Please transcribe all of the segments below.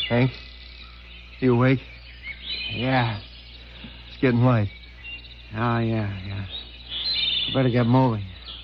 Hank? You awake? Yeah. It's getting light. Oh, yeah. Better get moving.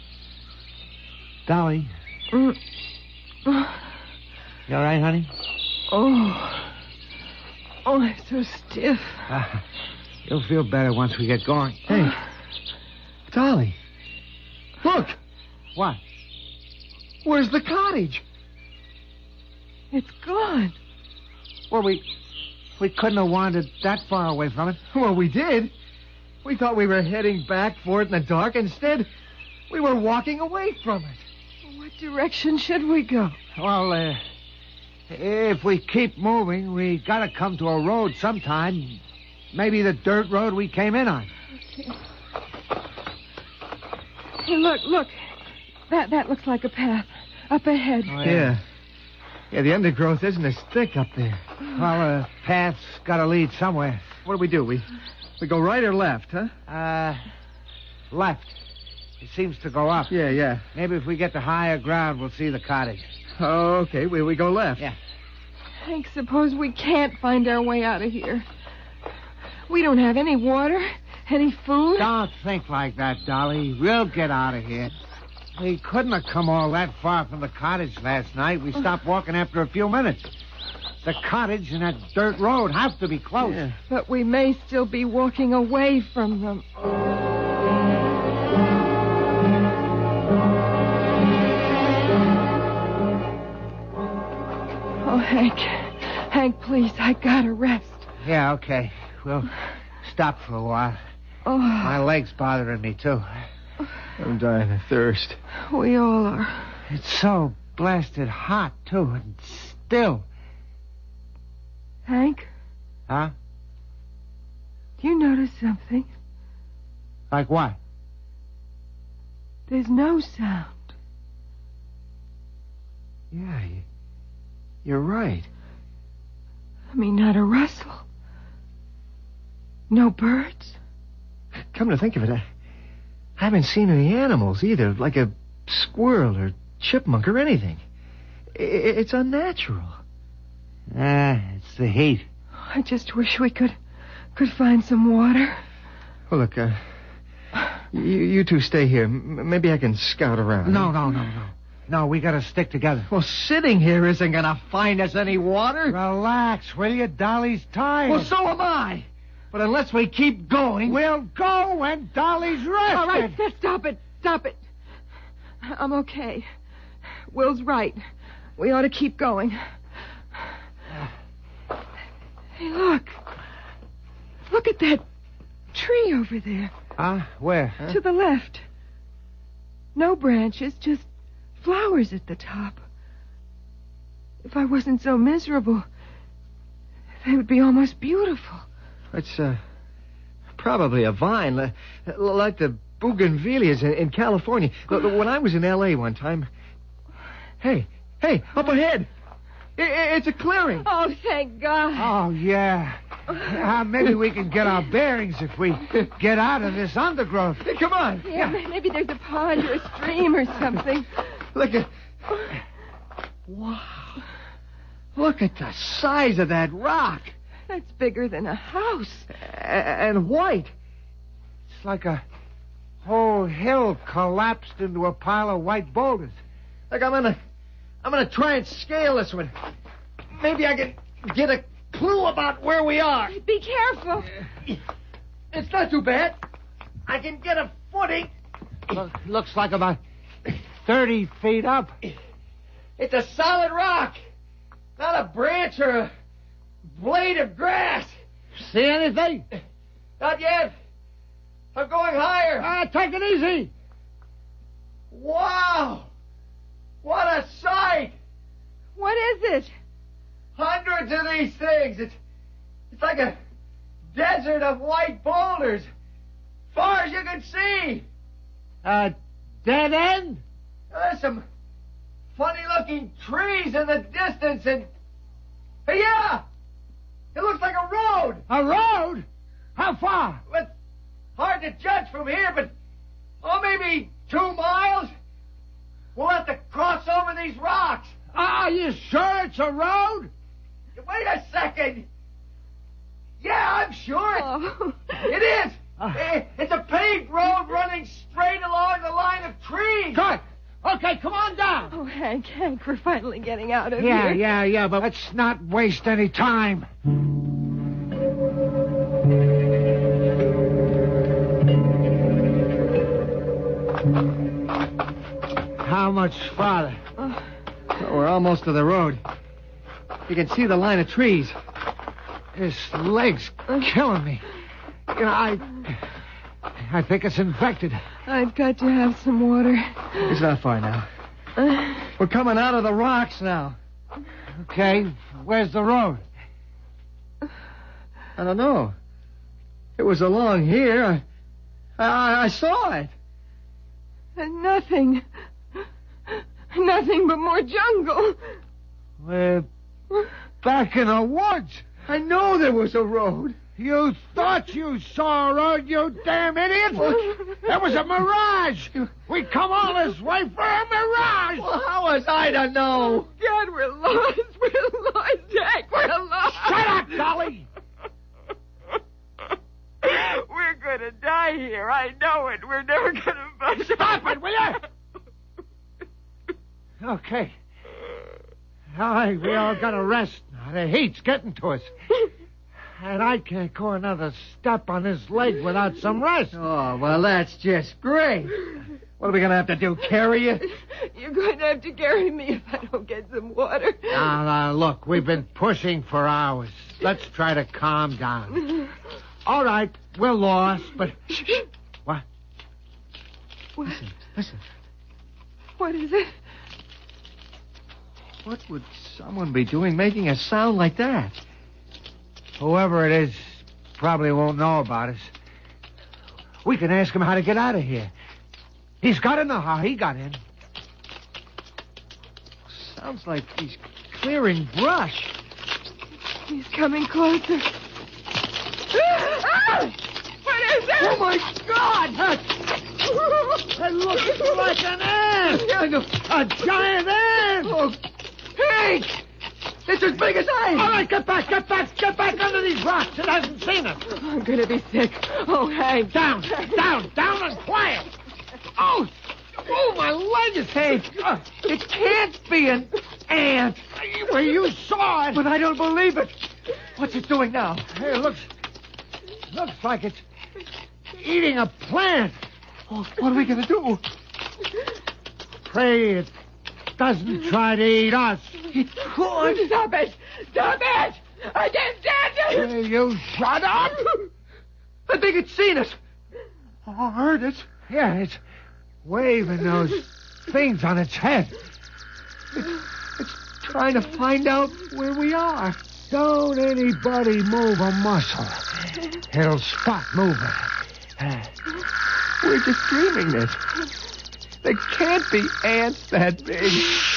Dolly. You all right, honey? Oh, I'm so stiff. You'll feel better once we get going. Hank. Dolly. Look. What? Where's the cottage? It's gone. Well, we couldn't have wandered that far away from it. Well, we did. We thought we were heading back for it in the dark. Instead, we were walking away from it. What direction should we go? Well, if we keep moving, we gotta come to a road sometime. Maybe the dirt road we came in on. Okay. Hey, look. That looks like a path. Up ahead. Oh, Yeah, the undergrowth isn't as thick up there. Well, a path's gotta lead somewhere. What do? We go right or left, huh? Left. It seems to go up. Yeah. Maybe if we get to higher ground, we'll see the cottage. Oh, okay, we go left. Yeah. Hank, suppose we can't find our way out of here. We don't have any water, any food. Don't think like that, Dolly. We'll get out of here. We couldn't have come all that far from the cottage last night. We stopped walking after a few minutes. The cottage and that dirt road have to be close. Yeah. But we may still be walking away from them. Oh, Hank, please, I gotta rest. Yeah, okay. We'll stop for a while. Oh, My leg's bothering me, too. I'm dying of thirst. we all are. It's so blasted hot, too, and still. Hank, Huh? do you notice something? Like what? There's no sound. Yeah, you're right. I mean, not a rustle. No birds. Come to think of it, I haven't seen any animals either, like a squirrel or chipmunk or anything. It's unnatural. It's the heat. I just wish we could find some water. Well, look, you two stay here. Maybe I can scout around. No. No, we gotta stick together. Well, sitting here isn't gonna find us any water. Relax, will you? Dolly's tired. Well, so am I. But unless we keep going... We'll go when Dolly's rested. All right, stop it. I'm okay. Will's right. We ought to keep going. Hey, look. Look at that tree over there. Huh? Where? To the left. No branches, just flowers at the top. If I wasn't so miserable, they would be almost beautiful. It's probably a vine, like the bougainvilleas in California. When I was in L.A. one time... Hey, up ahead! It's a clearing. Oh, thank God. Oh, yeah. Maybe we can get our bearings if we get out of this undergrowth. Hey, come on. Yeah, maybe there's a pond or a stream or something. Look at... Wow. Look at the size of that rock. That's bigger than a house. And white. It's like a whole hill collapsed into a pile of white boulders. Look, I'm gonna try and scale this one. Maybe I can get a clue about where we are. Be careful. It's not too bad. I can get a footing. Looks like about 30 feet up. It's a solid rock. Not a branch or a blade of grass. See anything? Not yet. I'm going higher. Take it easy. Wow. What a sight. What is it? Hundreds of these things. It's like a desert of white boulders. Far as you can see. Dead end? There's some funny-looking trees in the distance and... Hey, yeah! It looks like a road. A road? How far? It's hard to judge from here, but... maybe 2 miles. We'll have to cross over these rocks. Are you sure it's a road? Wait a mistaken. Yeah, I'm sure. Oh. It is. It's a paved road running straight along the line of trees. Good. Okay, come on down. Oh, Hank, we're finally getting out of Yeah, here. but let's not waste any time. How much farther? Well, we're almost to the road. You can see the line of trees. This leg's killing me. You know, I think it's infected. I've got to have some water. It's not far now. We're coming out of the rocks now. Okay, where's the road? I don't know. It was along here. I saw it. Nothing. Nothing but more jungle. We're back in the woods. I know there was a road. You thought you saw a road, you damn idiot! It was a mirage! We come all this way for a mirage! Well, how was I to know? God, we're lost. We're lost, Hank. We're lost. Shut up, Dolly! We're going to die here. I know it. We're never going to find Stop it, will you? Okay. All right, we all got to rest now. The heat's getting to us. And I can't go another step on this leg without some rest. Oh, well, that's just great. What are we going to have to do, carry you? You're going to have to carry me if I don't get some water. Now, look, we've been pushing for hours. Let's try to calm down. All right, we're lost, but... What? What? Listen. What is it? What would someone be doing making a sound like that? Whoever it is probably won't know about us. We can ask him how to get out of here. He's got to know how he got in. Sounds like he's clearing brush. He's coming closer. Ah! What is it? Oh, my God! It looks like an ant! A giant ant! Oh, Hank! It's as big as I am! All right, get back under these rocks. It hasn't seen us. I'm going to be sick. Oh, Hank. Down and quiet. Oh, my leg is... Hank, it can't be an ant. Well, you saw it. But I don't believe it. What's it doing now? Hey, it looks like it's eating a plant. Oh, what are we going to do? Pray it doesn't try to eat us. It could. Stop it! Stop it! I can't stand it! Hey, you shut up! I think it's seen us. Oh, I heard it. Yeah, it's waving those things on its head. It's trying to find out where we are. Don't anybody move a muscle. It'll stop moving. We're just dreaming this. There can't be ants that big.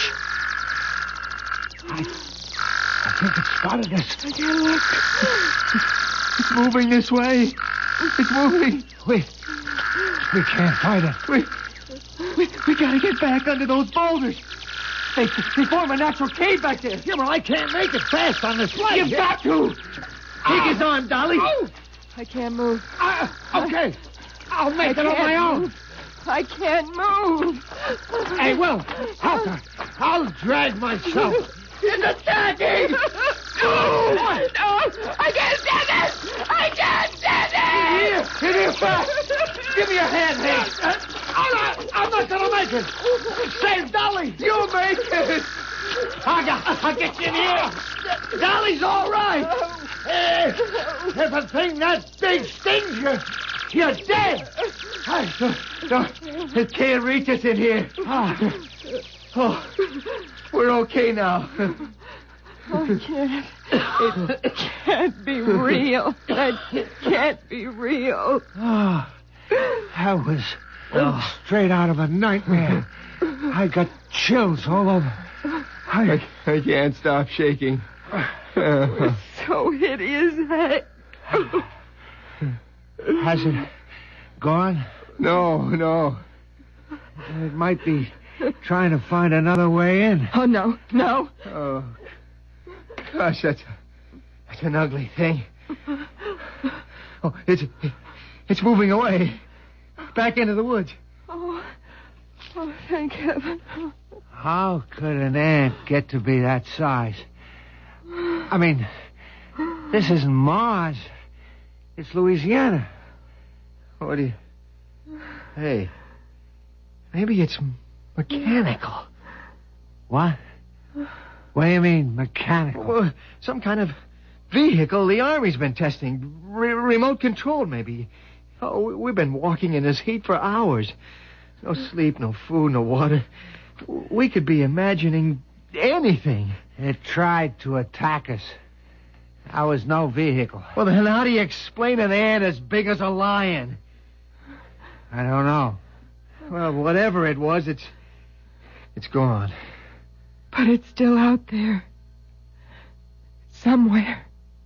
I think it spotted us. I can't look. It's moving this way. It's moving. We can't fight it. We gotta get back under those boulders. They form a natural cave back there. Yeah, well, I can't make it fast on this leg. You've got to. Take his arm, Dolly. Oh. I can't move. Okay. I'll make it on my own. I can't move. Hey, Will, help her. I'll drag myself. It's attacking. No, I can't stand this. I can't stand it. Here, fast. Give me a hand, Hank. I'm not going to make it. Save Dolly. You make it. I'll get you in here. Dolly's all right. Hey, if a thing that big stings you, you're dead. No, it can't reach us in here. Oh, we're okay now. I can't. It can't be real. That can't be real. Oh, that was straight out of a nightmare. I got chills all over. I can't stop shaking. So hideous. Has it gone? No. It might be trying to find another way in. Oh, no. Oh, gosh, that's It's an ugly thing. Oh, it's moving away. Back into the woods. Oh, thank heaven. How could an ant get to be that size? I mean, this isn't Mars. It's Louisiana. What do you... Hey, maybe it's mechanical. What? What do you mean, mechanical? Well, some kind of vehicle the Army's been testing. Remote controlled, maybe. Oh, we've been walking in this heat for hours. No sleep, no food, no water. We could be imagining anything. It tried to attack us. I was no vehicle. Well, then how do you explain an ant as big as a lion? I don't know. Well, whatever it was, it's gone. But it's still out there. Somewhere.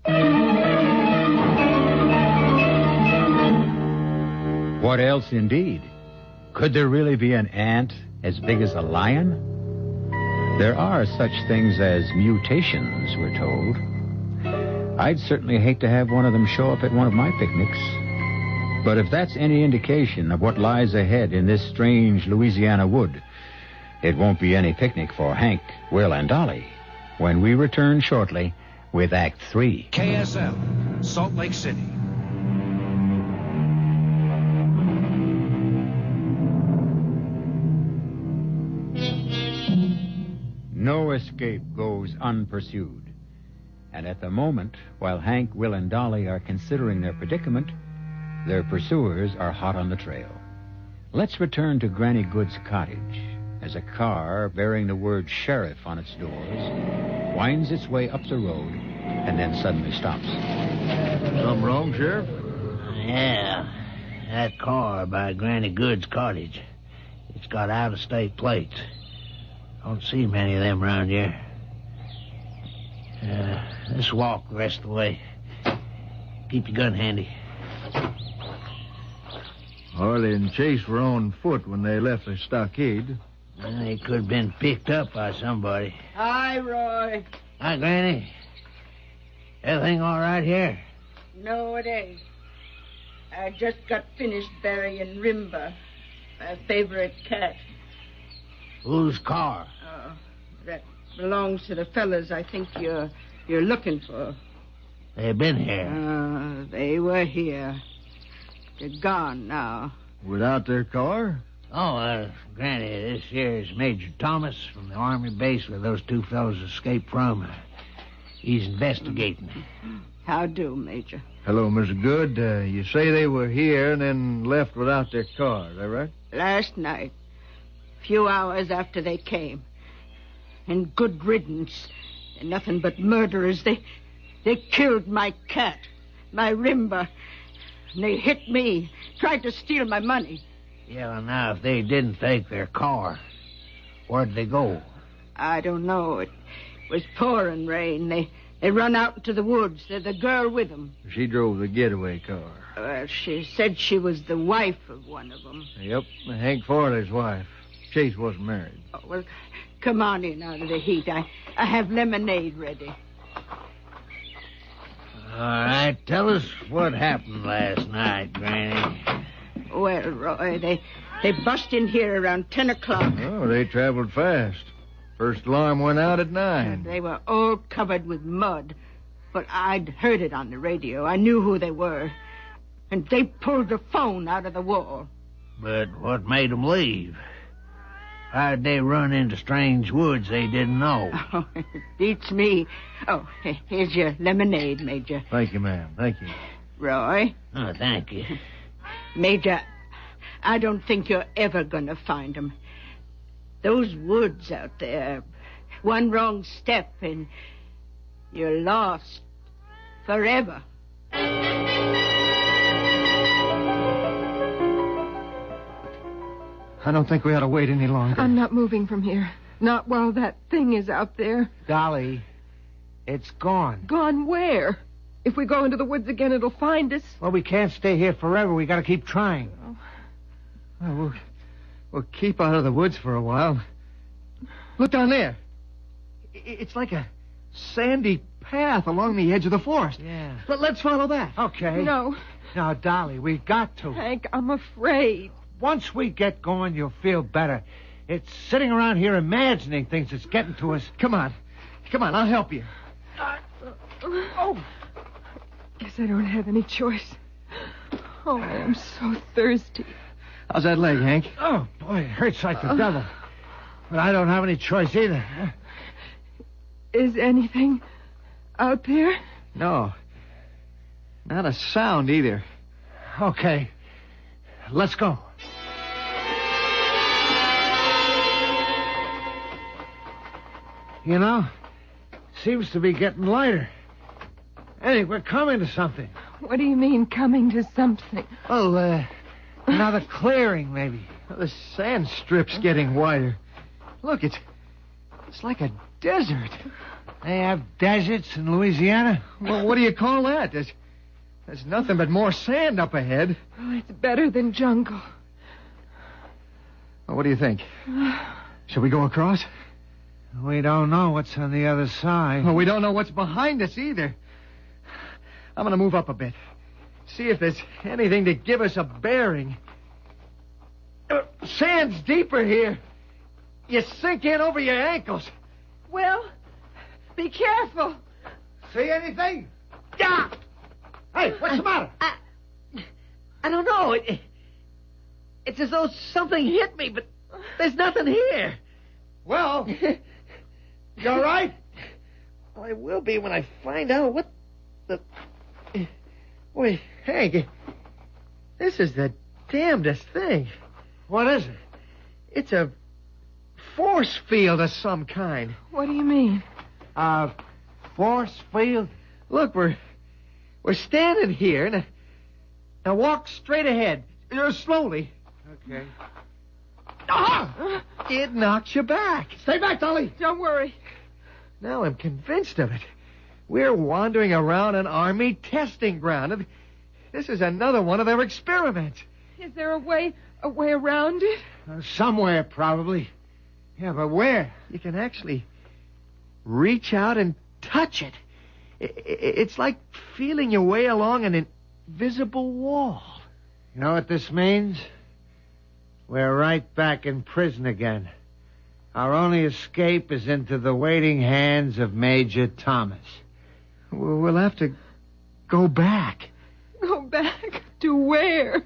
What else, indeed? Could there really be an ant as big as a lion? There are such things as mutations, we're told. I'd certainly hate to have one of them show up at one of my picnics. But if that's any indication of what lies ahead in this strange Louisiana wood, it won't be any picnic for Hank, Will, and Dolly when we return shortly with Act 3. KSL, Salt Lake City. No escape goes unpursued. And at the moment, while Hank, Will, and Dolly are considering their predicament, their pursuers are hot on the trail. Let's return to Granny Good's cottage as a car bearing the word sheriff on its doors winds its way up the road and then suddenly stops. Something wrong, Sheriff? Yeah, that car by Granny Good's cottage. It's got out-of-state plates. Don't see many of them around here. Let's walk the rest of the way. Keep your gun handy. Harley and Chase were on foot when they left the stockade. They could have been picked up by somebody. Hi, Roy. Hi, Granny. Everything all right here? No, it ain't. I just got finished burying Rimba, my favorite cat. Whose car? That belongs to the fellas I think you're looking for. They've been here. They were here. They're gone now. Without their car? Oh, Granny, this here's Major Thomas from the Army base where those two fellows escaped from. He's investigating. How do, Major? Hello, Mr. Good. You say they were here and then left without their car, is that right? Last night, a few hours after they came. And good riddance. They're nothing but murderers. They killed my cat, my Rimba. And they hit me, tried to steal my money. Yeah, well, now, if they didn't take their car, where'd they go? I don't know. It was pouring rain. They run out into the woods. There's a girl with them. She drove the getaway car. Well, she said she was the wife of one of them. Yep, Hank Farley's wife. Chase wasn't married. Oh, well, come on in out of the heat. I have lemonade ready. All right, tell us what happened last night, Granny. Well, Roy, they bust in here around 10 o'clock. Oh, they traveled fast. First alarm went out at 9. They were all covered with mud. But I'd heard it on the radio. I knew who they were. And they pulled the phone out of the wall. But what made them leave? How'd they run into strange woods they didn't know? Oh, it beats me. Oh, here's your lemonade, Major. Thank you, ma'am. Thank you. Roy? Oh, thank you. Major, I don't think you're ever going to find them. Those woods out there, one wrong step and you're lost forever. I don't think we ought to wait any longer. I'm not moving from here. Not while that thing is out there. Dolly, it's gone. Gone where? If we go into the woods again, it'll find us. Well, we can't stay here forever. We gotta keep trying. Well, we'll keep out of the woods for a while. Look down there. It's like a sandy path along the edge of the forest. Yeah. But let's follow that. Okay. No, Now, Dolly, we got to. Hank, I'm afraid. Once we get going, you'll feel better. It's sitting around here imagining things that's getting to us. Come on. Come on, I'll help you. Oh. Guess I don't have any choice. Oh, I am so thirsty. How's that leg, Hank? Oh, boy, it hurts like the devil. But I don't have any choice either. Is anything out there? No. Not a sound either. Okay. Let's go. You know, seems to be getting lighter. I think we're coming to something. What do you mean, coming to something? Well, another clearing, maybe. The sand strip's getting wider. Look, it's like a desert. They have deserts in Louisiana? Well, what do you call that? There's nothing but more sand up ahead. Oh, it's better than jungle. Well, what do you think? Shall we go across? We don't know what's on the other side. Well, we don't know what's behind us either. I'm going to move up a bit. See if there's anything to give us a bearing. Sand's deeper here. You sink in over your ankles. Well, be careful. See anything? Yeah! Hey, what's the matter? I don't know. It's as though something hit me, but there's nothing here. Well, you all right? Well, I will be when I find out what the... Wait, Hank, this is the damnedest thing. What is it? It's a force field of some kind. What do you mean? Force field? Look, we're standing here. Now walk straight ahead. Slowly. Okay. Ah! It knocks you back. Stay back, Dolly. Don't worry. Now I'm convinced of it. We're wandering around an army testing ground. This is another one of their experiments. Is there a way around it? Somewhere, probably. Yeah, but where? You can actually reach out and touch it. It's like feeling your way along an invisible wall. You know what this means? We're right back in prison again. Our only escape is into the waiting hands of Major Thomas. We'll have to go back. Go back to where?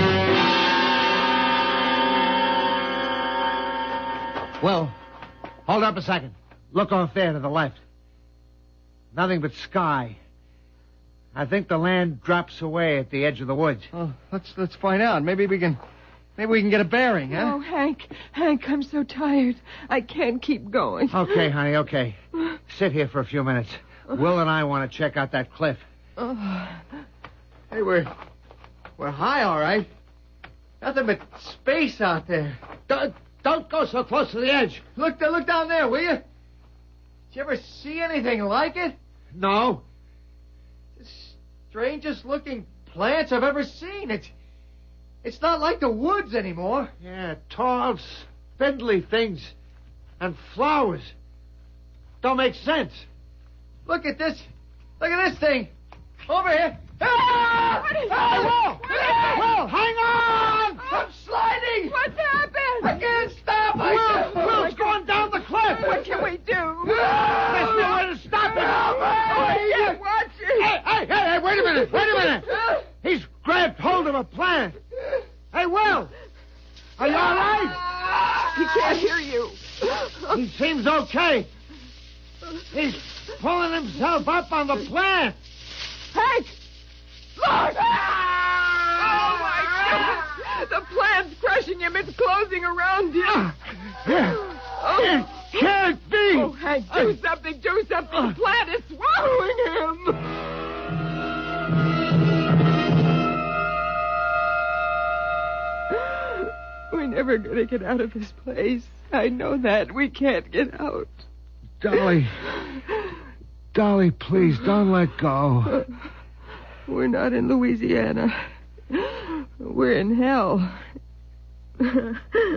Well, hold up a second. Look off there to the left. Nothing but sky. I think the land drops away at the edge of the woods. Oh, let's find out. Maybe we can get a bearing, huh? Oh, Hank, I'm so tired. I can't keep going. Okay, honey, okay. Sit here for a few minutes. Will and I want to check out that cliff. Hey, we're high, all right. Nothing but space out there. Don't go so close to the edge. Look down there, will you? Did you ever see anything like it? No. The strangest looking plants I've ever seen. It's not like the woods anymore. Yeah, tall, spindly things. And flowers. Don't make sense. Look at this. Look at this thing. Over here. Ah! What is that? Will, hang on! I'm sliding. What's happened? I can't stop. Will's going down the cliff. What can we do? There's nowhere to stop him. I can't watch it. Hey, wait a minute. He's grabbed hold of a plant. Hey, Will. Are you all right? He can't hear you. He seems okay. He's pulling himself up on the plant. Hank! Look! Oh, my God! The plant's crushing him. It's closing around him. It can't be. Oh, Hank, do something. The plant is swallowing him. We're never going to get out of this place. I know that. We can't get out. Dolly, please, don't let go. We're not in Louisiana. We're in hell.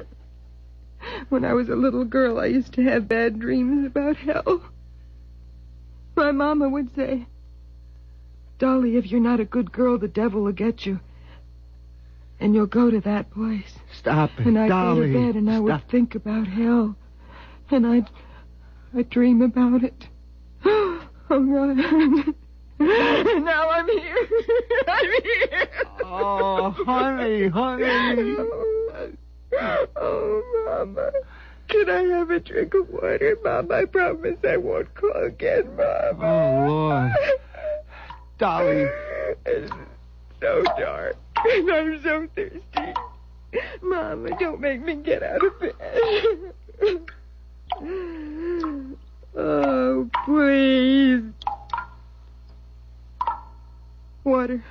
When I was a little girl, I used to have bad dreams about hell. My mama would say, Dolly, if you're not a good girl, the devil will get you. And you'll go to that place. Stop it, And I'd Dolly. go to bed and I would think about hell. And I'd dream about it. Oh, God. And now I'm here. I'm here. Oh, honey. Oh, Mama. Can I have a drink of water, Mama? I promise I won't call again, Mama. Oh, Lord. Dolly. It's so dark, and I'm so thirsty. Mama, don't make me get out of bed. Oh, please. Water.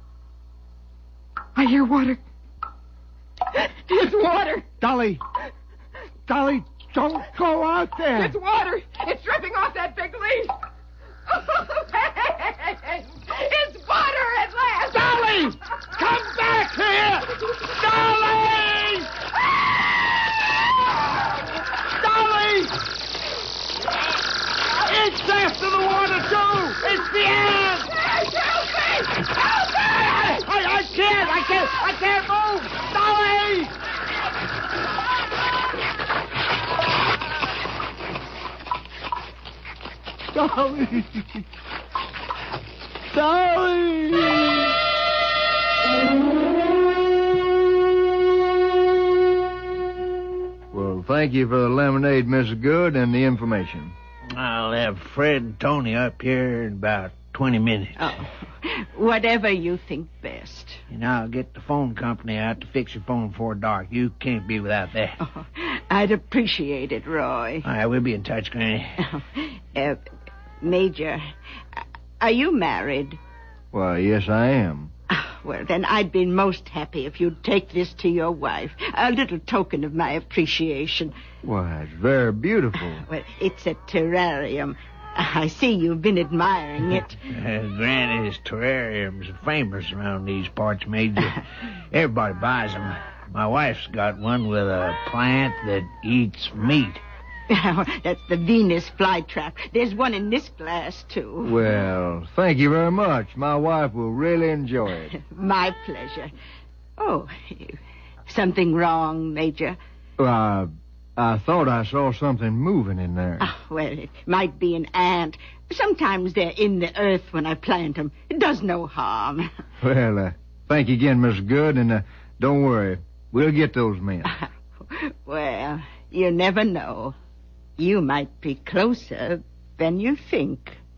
I hear water. It's water. Dolly, don't go out there. It's water. It's dripping off that big leaf. Oh, hey, it's water at last. Dolly, come back here. Dolly! Dolly! It's after the water, too. It's the ant. Help me! Help me! I can't move. Dolly! Dolly! Dolly! Well, thank you for the lemonade, Mrs. Good, and the information. I'll have Fred and Tony up here in about 20 minutes. Oh, whatever you think best. And I'll get the phone company out to fix your phone before dark. You can't be without that. Oh, I'd appreciate it, Roy. All right, we'll be in touch, Granny. Major, are you married? Why, yes, I am. Well, then I'd be most happy if you'd take this to your wife. A little token of my appreciation. Why, it's very beautiful. Well, it's a terrarium. I see you've been admiring it. Granny's terrariums are famous around these parts, Major. Everybody buys them. My wife's got one with a plant that eats meat. That's the Venus flytrap. There's one in this glass, too. Well, thank you very much. My wife will really enjoy it. My pleasure. Oh, something wrong, Major? I thought I saw something moving in there. Well, it might be an ant. Sometimes they're in the earth when I plant them. It does no harm. Well, thank you again, Miss Good, and don't worry. We'll get those men. Well, you never know. You might be closer than you think.